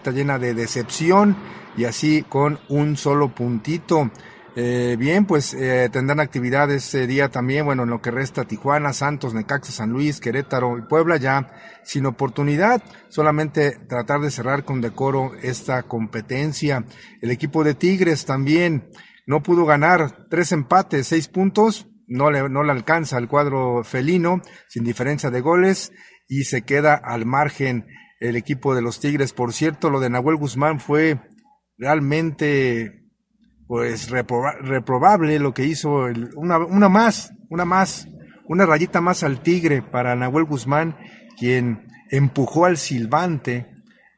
carpeta llena de decepción y así con un solo puntito. Bien, pues tendrán actividad ese día también, bueno, en lo que resta Tijuana, Santos, Necaxa, San Luis, Querétaro y Puebla, ya sin oportunidad, solamente tratar de cerrar con decoro esta competencia. El equipo de Tigres también no pudo ganar, 3 empates, 6 puntos, no le alcanza al cuadro felino, sin diferencia de goles, y se queda al margen el equipo de los Tigres. Por cierto, lo de Nahuel Guzmán fue realmente pues reprobable lo que hizo, una rayita más al Tigre para Nahuel Guzmán, quien empujó al silbante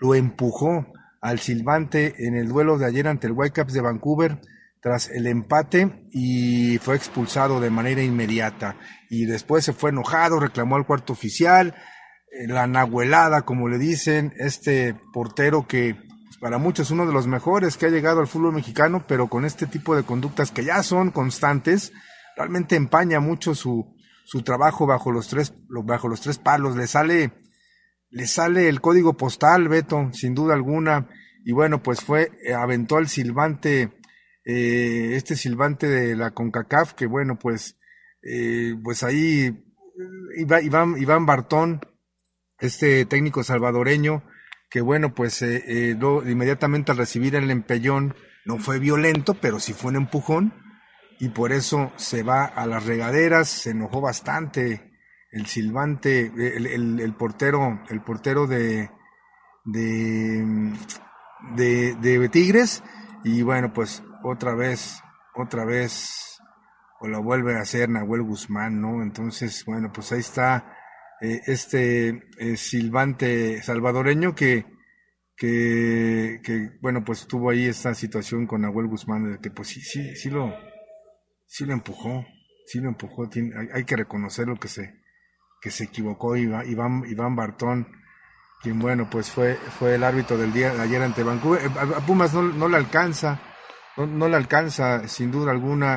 en el duelo de ayer ante el Whitecaps de Vancouver tras el empate, y fue expulsado de manera inmediata, y después se fue enojado, reclamó al cuarto oficial, la nahuelada, como le dicen, este portero que para muchos uno de los mejores que ha llegado al fútbol mexicano, pero con este tipo de conductas que ya son constantes, realmente empaña mucho su trabajo bajo los tres palos. Le sale el código postal, Beto, sin duda alguna, y bueno, pues aventó al silbante, este silbante de la CONCACAF, que bueno, pues ahí Iván Bartón, este técnico salvadoreño, que bueno, pues inmediatamente al recibir el empellón, no fue violento, pero sí fue un empujón, y por eso se va a las regaderas. Se enojó bastante el silbante, el portero de Tigres, y bueno, pues otra vez, o lo vuelve a hacer Nahuel Guzmán, ¿no? Entonces, bueno, pues ahí está silbante salvadoreño que bueno, pues tuvo ahí esta situación con Nahuel Guzmán, de que pues sí lo empujó, hay que reconocer lo que se equivocó Iván Bartón, quien bueno, pues fue el árbitro del día de ayer ante Vancouver. A Pumas no le alcanza, sin duda alguna,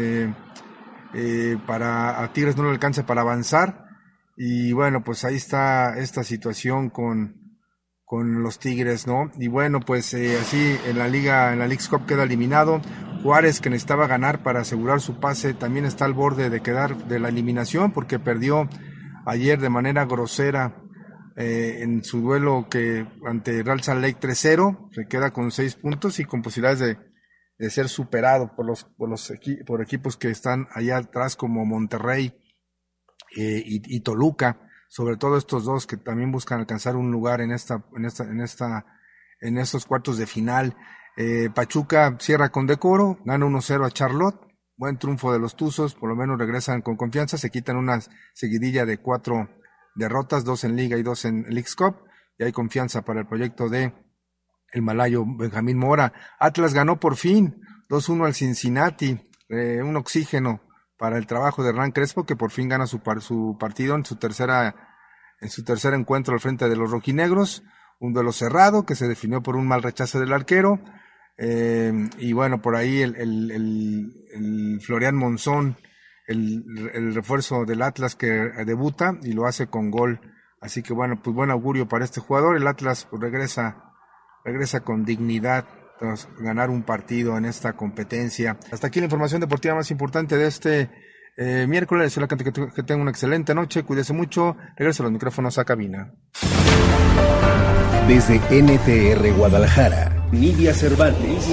a Tigres no le alcanza para avanzar. Y bueno, pues ahí está esta situación con los Tigres, ¿no? Y bueno, pues así en la Leagues Cup queda eliminado. Juárez, que necesitaba ganar para asegurar su pase, también está al borde de quedar de la eliminación, porque perdió ayer de manera grosera en su duelo ante Real Salt Lake 3-0. Se queda con 6 puntos y con posibilidades de ser superado por equipos que están allá atrás, como Monterrey y Toluca, sobre todo estos dos que también buscan alcanzar un lugar en estos cuartos de final. Pachuca cierra con decoro, gana 1-0 a Charlotte, buen triunfo de los Tuzos, por lo menos regresan con confianza, se quitan una seguidilla de 4 derrotas, 2 en Liga y 2 en Leagues Cup, y hay confianza para el proyecto de el malayo Benjamín Mora. Atlas ganó por fin 2-1 al Cincinnati, un oxígeno para el trabajo de Hernán Crespo, que por fin gana su partido en su tercer encuentro al frente de los rojinegros. Un duelo cerrado que se definió por un mal rechace del arquero, y bueno, por ahí el Florian Monzón, el refuerzo del Atlas, que debuta y lo hace con gol. Así que bueno, pues buen augurio para este jugador. El Atlas pues regresa con dignidad tras ganar un partido en esta competencia. Hasta aquí la información deportiva más importante de este miércoles. Que tengan una excelente noche, cuídese mucho. Regreso a los micrófonos a cabina. Desde NTR Guadalajara, Nidia Cervantes.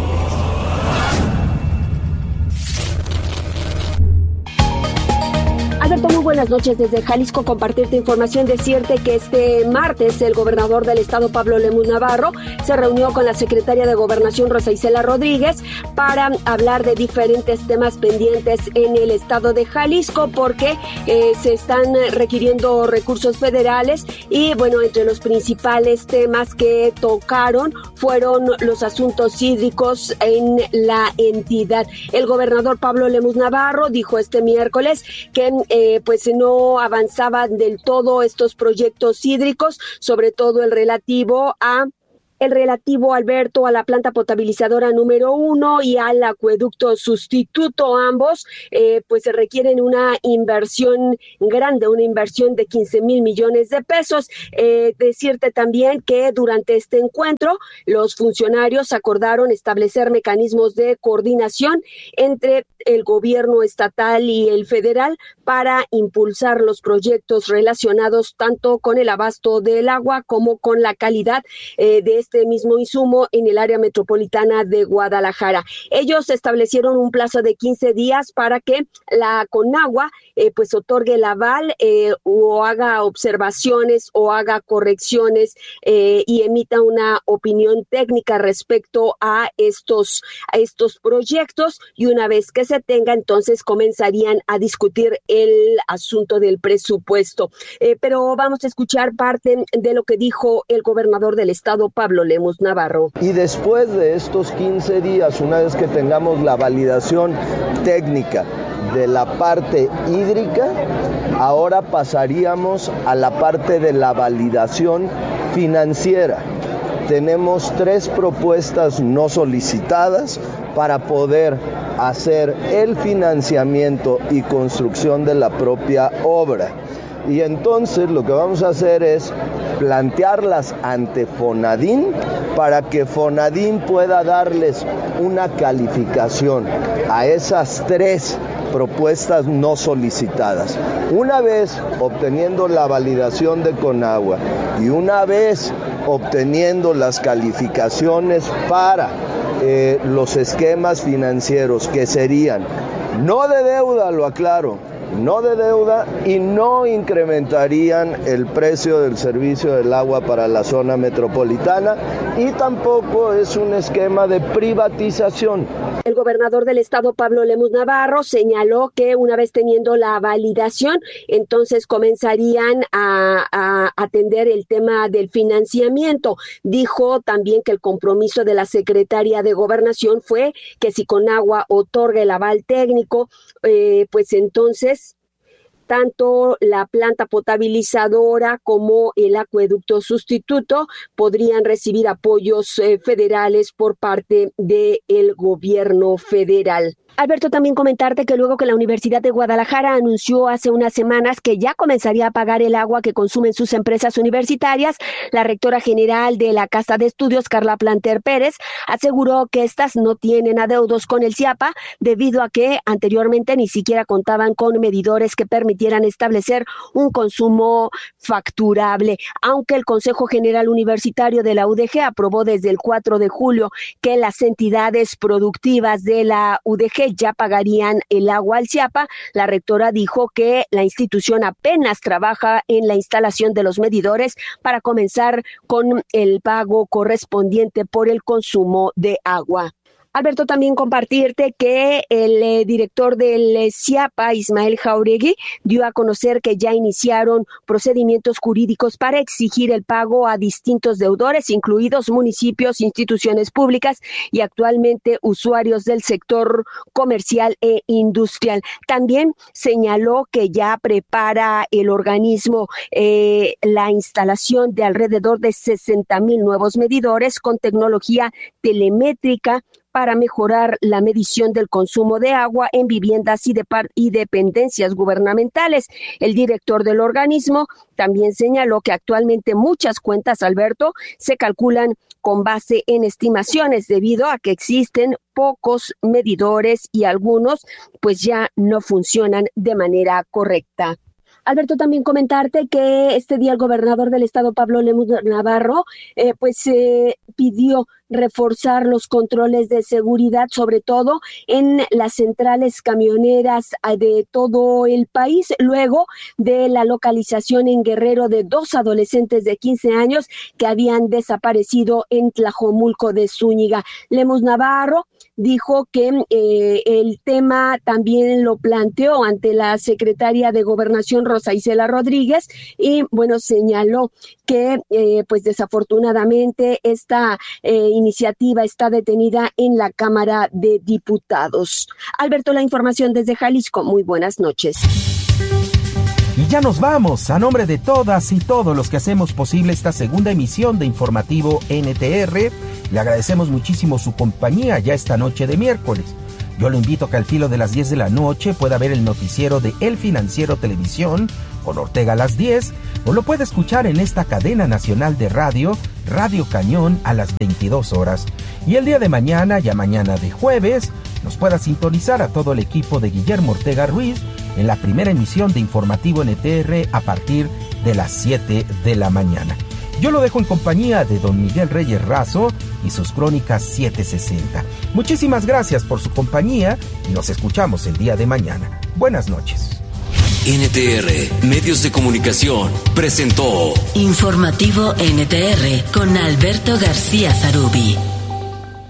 Alberto, muy buenas noches desde Jalisco. Compartirte información, decirte que este martes el gobernador del estado, Pablo Lemus Navarro, se reunió con la secretaria de Gobernación, Rosa Isela Rodríguez, para hablar de diferentes temas pendientes en el estado de Jalisco, porque se están requiriendo recursos federales, y bueno, entre los principales temas que tocaron fueron los asuntos hídricos en la entidad. El gobernador Pablo Lemus Navarro dijo este miércoles que pues no avanzaban del todo estos proyectos hídricos, sobre todo el relativo a el relativo, Alberto, a la planta potabilizadora número 1 y al acueducto sustituto. Ambos pues requieren una inversión grande, una inversión de 15,000 millones de pesos. Decirte también que durante este encuentro los funcionarios acordaron establecer mecanismos de coordinación entre el gobierno estatal y el federal para impulsar los proyectos relacionados tanto con el abasto del agua como con la calidad de este mismo insumo en el área metropolitana de Guadalajara. Ellos establecieron un plazo de 15 días para que la Conagua pues otorgue el aval o haga observaciones o haga correcciones y emita una opinión técnica respecto a estos proyectos, y una vez que se tenga, entonces comenzarían a discutir el asunto del presupuesto. Pero vamos a escuchar parte de lo que dijo el gobernador del estado, Pablo Lemus Navarro. Y después de estos 15 días, una vez que tengamos la validación técnica de la parte hídrica, ahora pasaríamos a la parte de la validación financiera. Tenemos 3 propuestas no solicitadas para poder hacer el financiamiento y construcción de la propia obra. Y entonces lo que vamos a hacer es plantearlas ante Fonadín para que Fonadín pueda darles una calificación a esas 3 propuestas no solicitadas. Una vez obteniendo la validación de Conagua y una vez obteniendo las calificaciones para los esquemas financieros, que serían no de deuda, lo aclaro, no de deuda, y no incrementarían el precio del servicio del agua para la zona metropolitana, y tampoco es un esquema de privatización. El gobernador del estado, Pablo Lemus Navarro, señaló que una vez teniendo la validación, entonces comenzarían a atender el tema del financiamiento. Dijo también que el compromiso de la secretaria de Gobernación fue que si Conagua otorga el aval técnico, pues entonces tanto la planta potabilizadora como el acueducto sustituto podrían recibir apoyos federales por parte del gobierno federal. Alberto, también comentarte que luego que la Universidad de Guadalajara anunció hace unas semanas que ya comenzaría a pagar el agua que consumen sus empresas universitarias, la rectora general de la Casa de Estudios, Carla Planter Pérez, aseguró que estas no tienen adeudos con el CIAPA debido a que anteriormente ni siquiera contaban con medidores que permitieran establecer un consumo facturable. Aunque el Consejo General Universitario de la UDG aprobó desde el 4 de julio que las entidades productivas de la UDG ya pagarían el agua al CIAPA, la rectora dijo que la institución apenas trabaja en la instalación de los medidores para comenzar con el pago correspondiente por el consumo de agua. Alberto, también compartirte que el director del CIAPA, Ismael Jauregui, dio a conocer que ya iniciaron procedimientos jurídicos para exigir el pago a distintos deudores, incluidos municipios, instituciones públicas y actualmente usuarios del sector comercial e industrial. También señaló que ya prepara el organismo la instalación de alrededor de 60,000 nuevos medidores con tecnología telemétrica para mejorar la medición del consumo de agua en viviendas y dependencias gubernamentales. El director del organismo también señaló que actualmente muchas cuentas, Alberto, se calculan con base en estimaciones debido a que existen pocos medidores y algunos pues ya no funcionan de manera correcta. Alberto, también comentarte que este día el gobernador del estado, Pablo Lemus Navarro, pidió reforzar los controles de seguridad, sobre todo en las centrales camioneras de todo el país, luego de la localización en Guerrero de 2 adolescentes de 15 años que habían desaparecido en Tlajomulco de Zúñiga. Lemus Navarro dijo que el tema también lo planteó ante la secretaria de Gobernación, Rosa Isela Rodríguez, y bueno, señaló que pues desafortunadamente esta iniciativa está detenida en la Cámara de Diputados. Alberto, la información desde Jalisco. Muy buenas noches. Y ya nos vamos. A nombre de todas y todos los que hacemos posible esta segunda emisión de Informativo NTR, le agradecemos muchísimo su compañía ya esta noche de miércoles. Yo lo invito a que al filo de las 10 de la noche pueda ver el noticiero de El Financiero Televisión con Ortega a las 10, o lo puede escuchar en esta cadena nacional de radio, Radio Cañón, a las 22 horas. Y el día de mañana, ya mañana de jueves, nos pueda sintonizar a todo el equipo de Guillermo Ortega Ruiz en la primera emisión de Informativo NTR a partir de las 7 de la mañana. Yo lo dejo en compañía de don Miguel Reyes Razo y sus crónicas 760. Muchísimas gracias por su compañía y nos escuchamos el día de mañana. Buenas noches. NTR Medios de Comunicación presentó Informativo NTR con Alberto García Zarubi.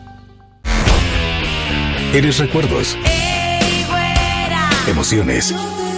Eres recuerdos, emociones,